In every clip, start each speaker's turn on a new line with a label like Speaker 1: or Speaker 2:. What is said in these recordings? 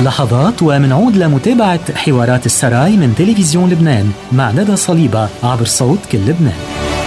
Speaker 1: لحظات ومنعود لمتابعة حوارات السراي من تلفزيون لبنان مع ندى صليبة عبر صوت كل لبنان.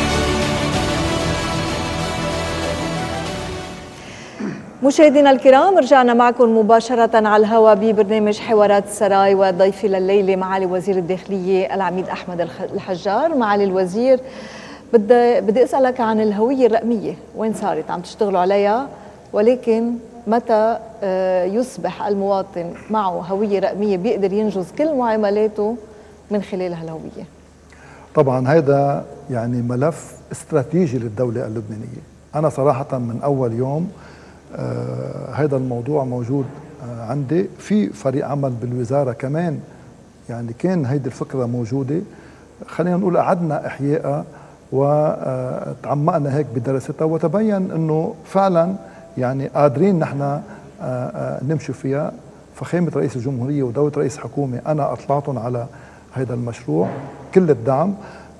Speaker 2: مشاهدينا الكرام، رجعنا معكم مباشرة على الهواء ببرنامج حوارات السراي، وضيفي لليلة معالي وزير الداخلية العميد أحمد الحجار. معالي الوزير، بدي أسألك عن الهوية الرقمية، وين صارت؟ عم تشتغلوا عليها، ولكن متى يصبح المواطن معه هوية رقمية بيقدر ينجز كل معاملاته من خلال هالهوية؟
Speaker 3: طبعا هذا يعني ملف استراتيجي للدولة اللبنانية. أنا صراحة من أول يوم هذا الموضوع موجود عندي في فريق عمل بالوزارة كمان، يعني كان هيدي الفكرة موجودة، خلينا نقول أعدنا إحيائها وتعمقنا هيك بدراستها، وتبين أنه فعلا يعني قادرين نحن نمشي فيها. فخامة رئيس الجمهورية ودولة رئيس حكومة أنا أطلعتهم على هذا المشروع كل الدعم.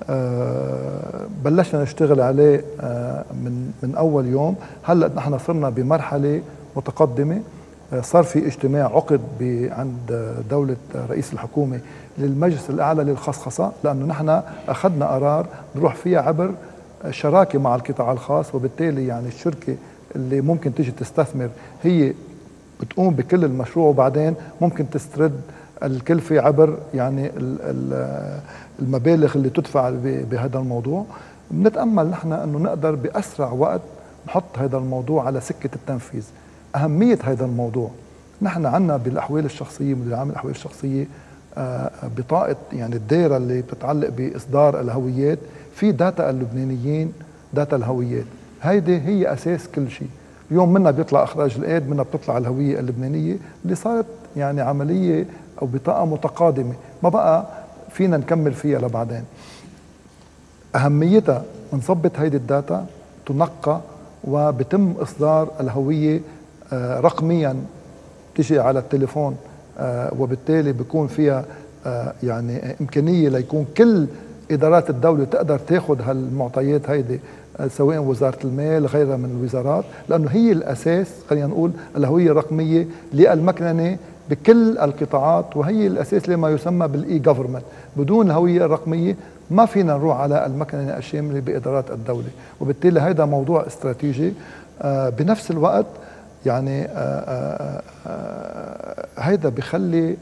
Speaker 3: بلشنا نشتغل عليه من أول يوم. هلأ نحن صرنا بمرحلة متقدمة، صار في اجتماع عقد عند دولة رئيس الحكومة للمجلس الأعلى للخصخصة، لأنه نحن أخذنا قرار نروح فيها عبر شراكة مع القطاع الخاص، وبالتالي يعني الشركة اللي ممكن تيجي تستثمر هي بتقوم بكل المشروع، وبعدين ممكن تسترد الكلفة عبر يعني المبالغ اللي تدفع بهذا الموضوع. بنتأمل نحن أنه نقدر بأسرع وقت نحط هذا الموضوع على سكة التنفيذ. أهمية هذا الموضوع، نحن عنا بالأحوال الشخصية، مدير عام الأحوال الشخصية، بطاقة يعني الدائرة اللي بتتعلق بإصدار الهويات، في داتا اللبنانيين، داتا الهويات، هيدي هي أساس كل شيء. اليوم منا بيطلع إخراج الإيد، منا بتطلع الهوية اللبنانية اللي صارت يعني عملية أو بطاقة متقادمة، ما بقى فينا نكمل فيها لبعدين. أهميتها نظبط هيدي الداتا تنقى، وبتم إصدار الهوية رقميا، تجي على التليفون، وبالتالي بيكون فيها يعني إمكانية ليكون كل إدارات الدولة تقدر تاخد هالمعطيات هيدي، سواء وزارة المال غيرها من الوزارات، لأنه هي الأساس. خلينا نقول الهوية الرقمية للمكننة بكل القطاعات، وهي الأساس لما يسمى بالإي جوفرمنت. بدون الهوية الرقمية ما فينا نروح على المكننة الشاملة بإدارات الدولة، وبالتالي هذا موضوع استراتيجي. بنفس الوقت يعني هيدا بخلي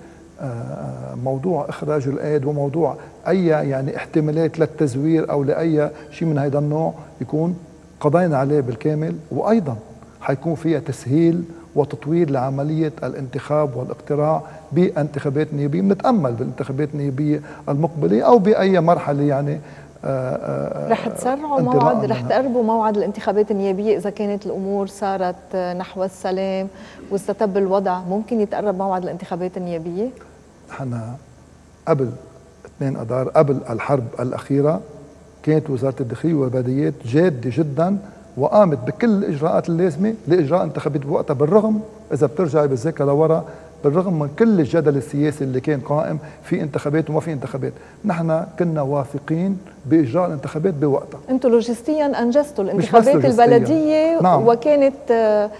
Speaker 3: موضوع إخراج الأيد وموضوع أي يعني احتمالات للتزوير أو لأي شيء من هذا النوع يكون قضينا عليه بالكامل. وأيضا حيكون فيها تسهيل وتطوير لعملية الانتخاب والاقتراع بانتخابات نيابية. بنتأمل بالانتخابات النيابية المقبلة أو بأي مرحلة يعني
Speaker 2: رح تسرعوا موعد، رح تقربوا موعد الانتخابات النيابية إذا كانت الأمور صارت نحو السلام واستتب الوضع، ممكن يتقرب موعد الانتخابات النيابية؟
Speaker 3: نحن قبل 2 أذار، قبل الحرب الأخيرة، كانت وزارة الداخلية والبلديات جادة جدا وقامت بكل الإجراءات اللازمة لإجراء انتخابات بوقتها، بالرغم إذا بترجعي بالذاكرة لورا، بالرغم من كل الجدل السياسي اللي كان قائم في انتخابات وما في انتخابات، نحن كنا واثقين بإجراء الانتخابات بوقتها.
Speaker 2: انتم لوجستيا أنجزتوا الانتخابات البلدية. نعم. وكانت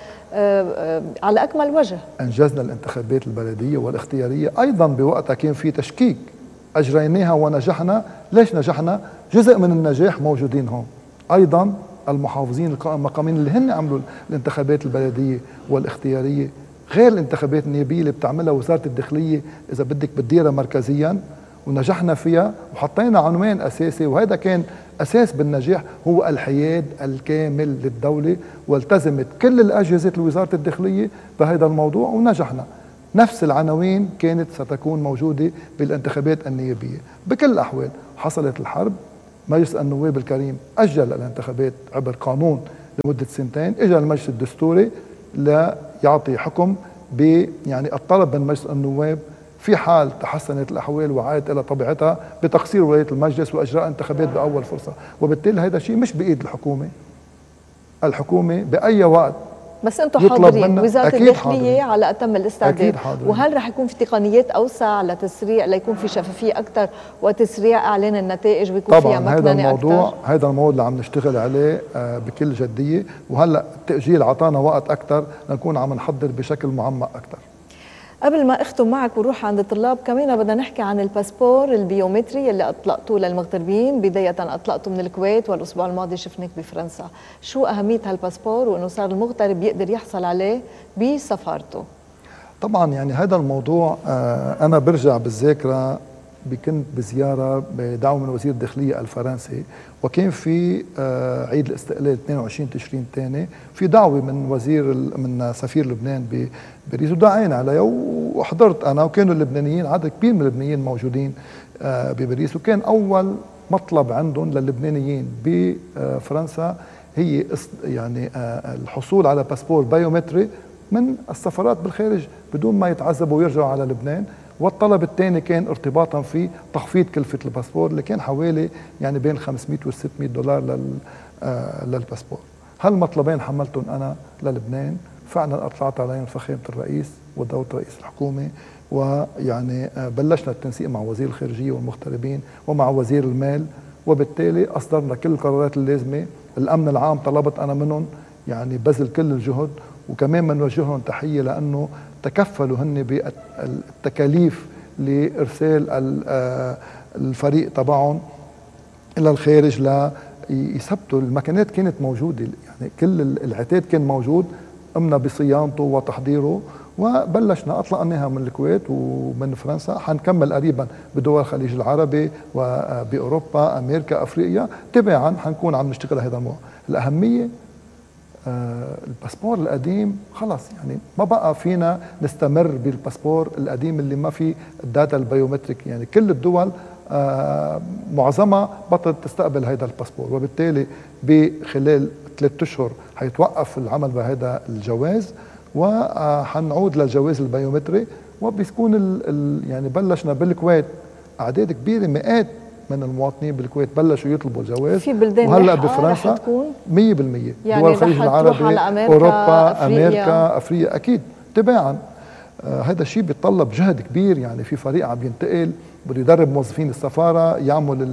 Speaker 2: على أكمل وجه. أنجزنا
Speaker 3: الانتخابات البلدية والاختيارية أيضا بوقتها، كان في تشكيك، أجريناها ونجحنا. ليش نجحنا؟ جزء من النجاح موجودين هون أيضا المحافظين المقامين اللي هن عملوا الانتخابات البلدية والاختيارية، غير الانتخابات النيابية اللي بتعملها وزارة الداخلية إذا بدك بالديرة مركزيا، ونجحنا فيها وحطينا عنوان أساسي، وهذا كان أساس بالنجاح، هو الحياد الكامل للدولة، والتزمت كل الأجهزة لوزارة الداخلية بهذا الموضوع ونجحنا. نفس العناوين كانت ستكون موجودة بالانتخابات النيابية. بكل الأحوال حصلت الحرب، مجلس النواب الكريم أجل الانتخابات عبر قانون لمدة 2 سنين، إجا المجلس الدستوري ليعطي حكم يعني الطلب من مجلس النواب في حال تحسنت الأحوال وعادت إلى طبيعتها بتقصير ولاية المجلس وإجراء انتخابات بأول فرصة. وبالتالي هذا شيء مش بإيد الحكومة. الحكومة بأي وقت
Speaker 2: بس انتم حاضرين، وزارة الداخلية على أتم الاستعداد. وهل رح يكون في تقنيات أوسع لتسريع، ليكون في شفافية أكثر وتسريع إعلان النتائج ويكون فيها مكننة أكثر؟
Speaker 3: هذا الموضوع اللي عم نشتغل عليه بكل جدية، وهلأ التأجيل عطانا وقت أكثر لنكون عم نحضر بشكل معمق أكثر.
Speaker 2: قبل ما اختم معك وروح عند الطلاب كمان بدنا نحكي عن الباسبور البيومتري اللي اطلقتوه للمغتربين. بداية اطلقته من الكويت والاسبوع الماضي شفناك بفرنسا. شو اهمية هالباسبور وانه صار المغترب يقدر يحصل عليه بسفارته؟
Speaker 3: طبعا يعني هذا الموضوع انا برجع بالذاكره، كنت بزياره بدعوه من وزير الداخليه الفرنسي، وكان في عيد الاستقلال 22 تشرين الثاني، في دعوه من سفير لبنان بباريس ودعينا عليها وحضرت انا، وكانوا اللبنانيين عدد كبير من اللبنانيين موجودين بباريس. وكان اول مطلب عندهم للبنانيين بفرنسا هي يعني الحصول على باسبور بايومتري من السفارات بالخارج بدون ما يتعذبوا ويرجعوا على لبنان. والطلب الثاني كان ارتباطا في تخفيض كلفة الباسبور اللي كان حوالي يعني بين 500 و 600 دولار للباسبور. هالمطلبين حملتهم أنا للبنان، فعلا أطلعت عليهم فخامة الرئيس ودولة رئيس الحكومة، ويعني بلشنا التنسيق مع وزير الخارجية والمغتربين ومع وزير المال، وبالتالي أصدرنا كل القرارات اللازمة. الأمن العام طلبت أنا منهم يعني بذل كل الجهد، وكمان بنوجه لهم تحية لأنه تكفلوا هن بالتكاليف لإرسال الفريق تبعهم إلى الخارج ليثبتوا الماكينات. كانت موجودة يعني كل العتاد كان موجود، قمنا بصيانته وتحضيره وبلشنا. أطلقناها من الكويت ومن فرنسا، حنكمل قريبا بدول الخليج العربي وبأوروبا أمريكا أفريقيا. تباعا حنكون عم نشتغل هذا الموضوع. الأهمية الباسبور القديم خلص يعني ما بقى فينا نستمر بالباسبور القديم اللي ما في الداتا البيومتريك. يعني كل الدول معظمها بطلت تستقبل هذا الباسبور، وبالتالي بخلال 3 أشهر حيتوقف العمل بهذا الجواز وحنعود للجواز البيومتري. وبيكون يعني بلشنا بالكويت أعداد كبيرة، مئات من المواطنين بالكويت بلشوا يطلبوا الجواز.
Speaker 2: في بلدان
Speaker 3: وهلا بفرنسا 100%
Speaker 2: يعني
Speaker 3: دول الخليج العربي، اوروبا، امريكا، افريقيا اكيد تباعا. هذا الشيء بيتطلب جهد كبير. يعني في فريق عم ينتقل بده يدرب موظفين السفاره، يعمل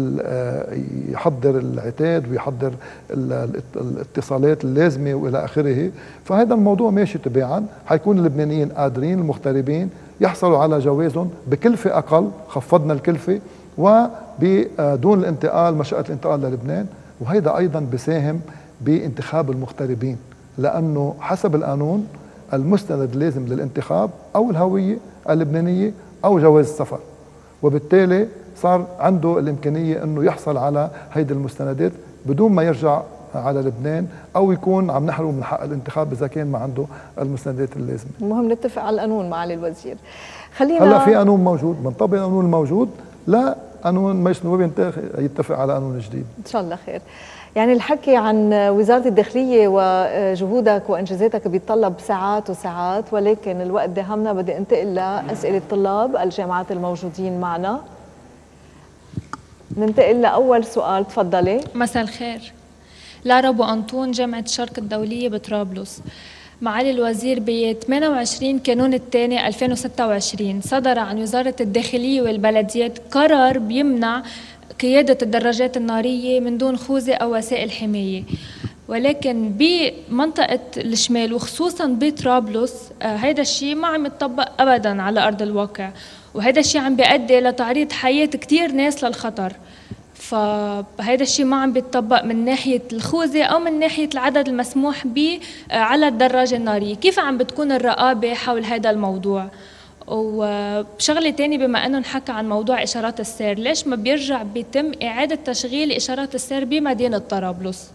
Speaker 3: يحضر العتاد ويحضر الاتصالات اللازمه والى اخره. فهذا الموضوع ماشي تباعا. حيكون اللبنانيين قادرين المغتربين يحصلوا على جوازهم بكلفه اقل، خفضنا الكلفه وبدون الانتقال، مشقة الانتقال للبنان. وهيدا أيضا بيساهم بانتخاب المغتربين، لأنه حسب القانون المستند اللازم للانتخاب أو الهوية اللبنانية أو جواز السفر، وبالتالي صار عنده الإمكانية أنه يحصل على هيدي المستندات بدون ما يرجع على لبنان أو يكون عم نحرمه من حق الانتخاب إذا كان ما عنده المستندات اللازمة.
Speaker 2: المهم نتفق على القانون معالي الوزير. خلينا
Speaker 3: هلا في قانون موجود، بنطبق القانون الموجود، لا قانون مجلس النواب يتفق على قانون جديد
Speaker 2: ان شاء الله خير. يعني الحكي عن وزارة الداخلية وجهودك وانجازاتك بيتطلب ساعات وساعات، ولكن الوقت داهمنا. بدي انتقل لأسئلة طلاب الجامعات الموجودين معنا. ننتقل لأول سؤال، تفضلي.
Speaker 4: مساء الخير، لارا أبو أنطون، جامعة الشرق الدولية بطرابلس. معالي الوزير، ب 28 كانون الثاني 2026 صدر عن وزارة الداخلية والبلديات قرار بيمنع قيادة الدراجات النارية من دون خوذة أو وسائل حماية، ولكن بمنطقة الشمال وخصوصا بطرابلس هيدا الشيء ما عم يتطبق أبدا على أرض الواقع، وهيدا الشيء عم بيؤدي لتعريض حياة كتير ناس للخطر. فهذا الشيء ما عم بيتطبق من ناحية الخوذة أو من ناحية العدد المسموح به على الدراجة النارية. كيف عم بتكون الرقابة حول هذا الموضوع؟ وشغلة تاني، بما أنه نحكى عن موضوع إشارات السير، ليش ما بيرجع بيتم إعادة تشغيل إشارات السير بمدينة طرابلس؟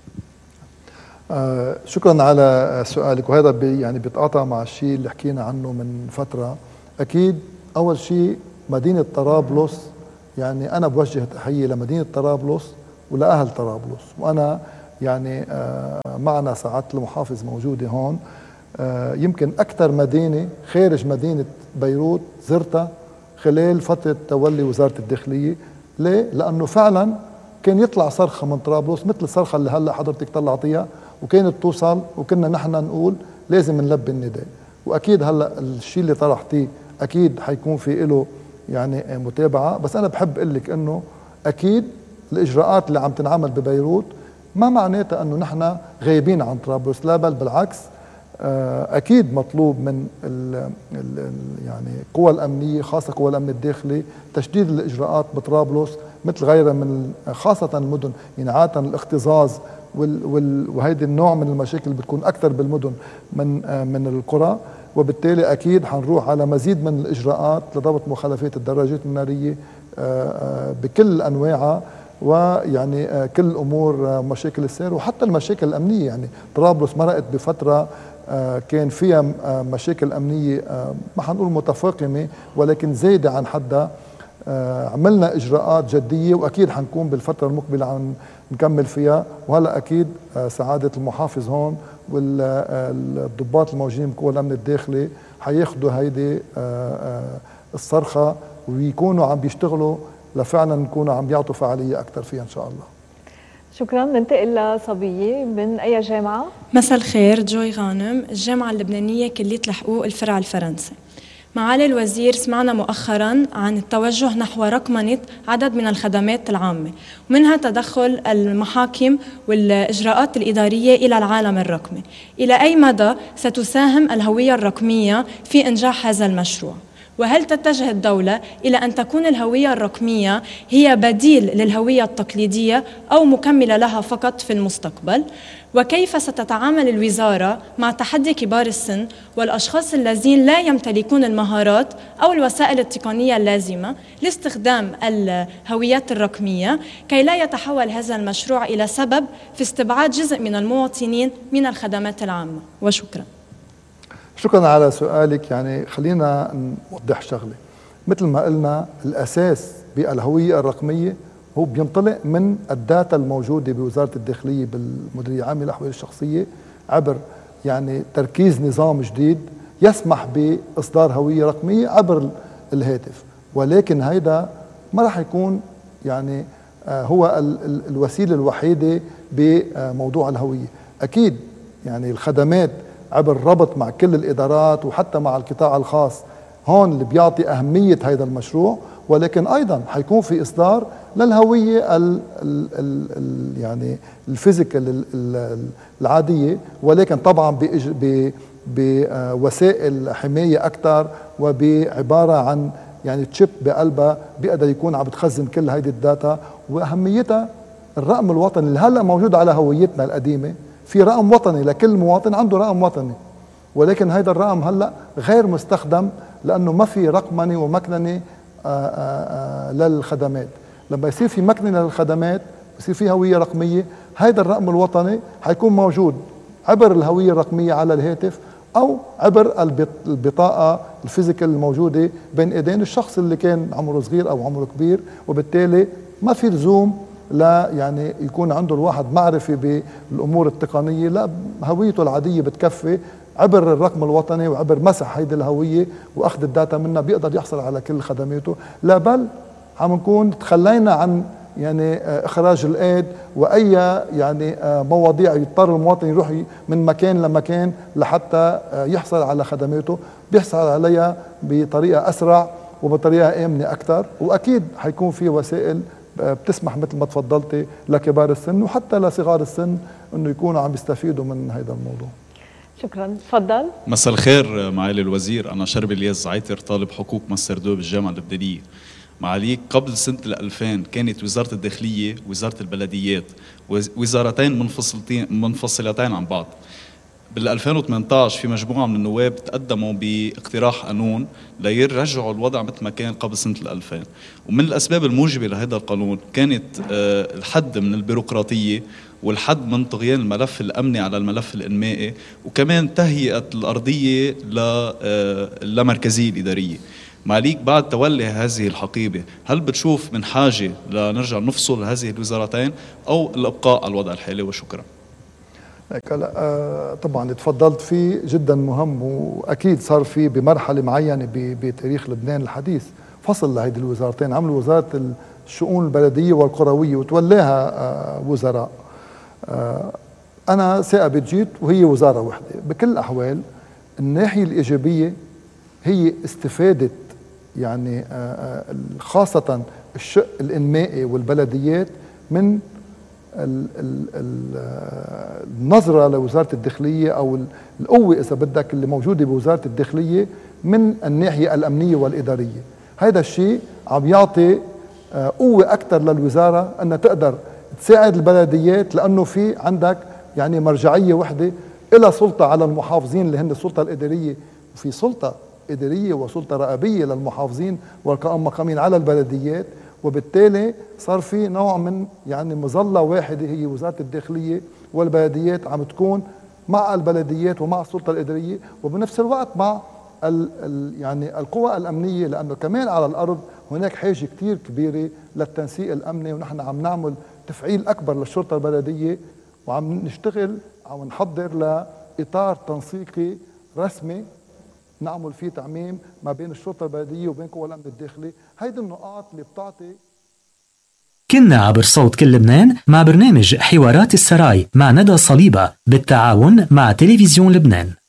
Speaker 3: شكرا على سؤالك، وهذا يعني بيتقاطع مع الشيء اللي حكينا عنه من فترة. أكيد أول شيء مدينة طرابلس، يعني أنا بوجه تحية لمدينة طرابلس ولأهل طرابلس. وأنا يعني معنا سعادة المحافظ موجودة هون، يمكن أكثر مدينة خارج مدينة بيروت زرتها خلال فترة تولي وزارة الداخلية. ليه؟ لأنه فعلا كان يطلع صرخة من طرابلس مثل الصرخة اللي هلأ حضرتك طلعتيها، وكانت توصل وكنا نحن نقول لازم نلبي النداء. وأكيد هلأ الشيء اللي طرحتيه أكيد حيكون في له يعني متابعة. بس أنا بحب أقول لك إنه أكيد الإجراءات اللي عم تنعمل ببيروت ما معناتها إنه نحن غايبين عن طرابلس، لا بل بالعكس. أكيد مطلوب من يعني القوى الأمنية، خاصة قوى الأمن الداخلي، تشديد الإجراءات بطرابلس مثل غيرها من خاصة المدن، يعني عادة الاختزاز وهيدي النوع من المشاكل بتكون أكثر بالمدن من القرى، وبالتالي أكيد حنروح على مزيد من الإجراءات لضبط مخالفات الدراجات النارية بكل أنواعها، ويعني كل أمور مشاكل السير وحتى المشاكل الأمنية. يعني طرابلس مرقت بفترة كان فيها مشاكل أمنية ما حنقول متفاقمة ولكن زايدة عن حدها. عملنا إجراءات جدية وأكيد حنكون بالفترة المقبلة عم نكمل فيها، وهلأ أكيد سعادة المحافظ هون والضباط الموجودين بقوى الأمن الداخلي حياخدوا هيدي الصرخة ويكونوا عم بيشتغلوا لفعلا نكونوا عم بيعطوا فعالية أكثر فيها إن شاء الله.
Speaker 2: شكرا. ننتقل لصبية من أي جامعة؟
Speaker 5: مساء الخير، جوي غانم، الجامعة اللبنانية كلية الحقوق الفرع الفرنسي. معالي الوزير، سمعنا مؤخرا عن التوجه نحو رقمنة عدد من الخدمات العامة ومنها تدخل المحاكم والإجراءات الإدارية إلى العالم الرقمي. إلى أي مدى ستساهم الهوية الرقمية في إنجاح هذا المشروع؟ وهل تتجه الدولة إلى أن تكون الهوية الرقمية هي بديل للهوية التقليدية أو مكملة لها فقط في المستقبل؟ وكيف ستتعامل الوزارة مع تحدي كبار السن والأشخاص الذين لا يمتلكون المهارات أو الوسائل التقنية اللازمة لاستخدام الهويات الرقمية كي لا يتحول هذا المشروع إلى سبب في استبعاد جزء من المواطنين من الخدمات العامة؟ وشكرا.
Speaker 3: شكرا على سؤالك. يعني خلينا نوضح شغله، مثل ما قلنا الاساس بالهويه الرقميه هو بينطلق من الداتا الموجوده بوزاره الداخليه بالمديريه العامه للاحوال الشخصيه عبر يعني تركيز نظام جديد يسمح باصدار هويه رقميه عبر الهاتف، ولكن هيدا ما راح يكون يعني هو الوسيله الوحيده بموضوع الهويه. اكيد يعني الخدمات عبر ربط مع كل الإدارات وحتى مع القطاع الخاص هون اللي بيعطي أهمية هذا المشروع، ولكن أيضا حيكون في إصدار للهوية يعني الفيزيكال العادية، ولكن طبعا بوسائل حماية أكثر وبعبارة عن يعني تشيب بقلبها بيقدر يكون عم بتخزن كل هيدي الداتا. وأهميتها الرقم الوطني اللي هلأ موجود على هويتنا القديمة، في رقم وطني لكل مواطن عنده رقم وطني، ولكن هذا الرقم هلا غير مستخدم لانه ما في رقمنه ومكننه للخدمات. لما يصير في مكننه للخدمات يصير في هويه رقميه، هذا الرقم الوطني حيكون موجود عبر الهويه الرقميه على الهاتف او عبر البطاقه الفيزيكال الموجوده بين ايدين الشخص اللي كان عمره صغير او عمره كبير، وبالتالي ما في لزوم لا يعني يكون عنده الواحد معرفة بالأمور التقنية، لا هويته العادية بتكفي عبر الرقم الوطني وعبر مسح هيدي الهوية وأخذ الداتا منها بيقدر يحصل على كل خدماته. لا بل عم نكون تخلينا عن يعني إخراج الأيد وأي يعني مواضيع يضطر المواطن يروح من مكان لمكان لحتى يحصل على خدماته، بيحصل عليها بطريقة أسرع وبطريقة آمنة أكثر. وأكيد حيكون في وسائل بتسمح مثل ما تفضلتي لكبار السن وحتى لصغار السن انه يكونوا عم يستفيدوا من هذا الموضوع.
Speaker 2: شكرا. تفضل.
Speaker 6: مساء الخير معالي الوزير، انا شربي الياس زعيتر، طالب حقوق ماستر 2 بالجامعه اللبنانيه. معاليك، قبل سنه 2000 كانت وزاره الداخليه ووزاره البلديات وزارتين منفصلتين عن بعض. بال 2018 في مجموعة من النواب تقدموا باقتراح قانون ليرجعوا الوضع مثل ما كان قبل سنة 2000، ومن الأسباب الموجبة لهذا القانون كانت الحد من البيروقراطية والحد من طغيان الملف الأمني على الملف الإنمائي، وكمان تهيئة الأرضية للمركزية الإدارية. معليك، بعد تولي هذه الحقيبة هل بتشوف من حاجة لنرجع نفصل هذه الوزارتين أو الإبقاء على الوضع الحالي؟ وشكرا.
Speaker 3: طبعا تفضلت فيه جدا مهم، واكيد صار في بمرحله معينه بتاريخ لبنان الحديث فصل لهيدي الوزارتين، عملوا وزاره الشؤون البلديه والقرويه وتولاها وزراء. انا ثاقبت جيت وهي وزاره واحده. بكل الاحوال الناحيه الايجابيه هي استفاده يعني خاصه الشق الانمائي والبلديات من النظرة لوزارة الداخلية أو القوة إذا بدك اللي موجودة بوزارة الداخلية من الناحية الأمنية والإدارية. هذا الشيء عم يعطي قوة أكثر للوزارة أنها تقدر تساعد البلديات، لأنه في عندك يعني مرجعية وحدة إلى سلطة على المحافظين اللي هن السلطة الإدارية، وفي سلطة إدارية وسلطة رقابية للمحافظين والمقامين على البلديات، وبالتالي صار في نوع من يعني مظلة واحدة هي وزارة الداخلية، والبلديات عم تكون مع البلديات ومع السلطة الإدارية وبنفس الوقت مع يعني القوى الأمنية، لأنه كمان على الأرض هناك حاجة كتير كبيرة للتنسيق الأمني، ونحن عم نعمل تفعيل أكبر للشرطة البلدية، وعم نشتغل أو نحضر لإطار تنسيقي رسمي نعمل فيه تعميم ما بين الشرطة البلدية وبين قوى الأمن الداخلي. هيدي النقاط اللي بتعطي.
Speaker 1: كنا عبر صوت كل لبنان مع برنامج حوارات السراي مع ندى صليبة بالتعاون مع تلفزيون لبنان.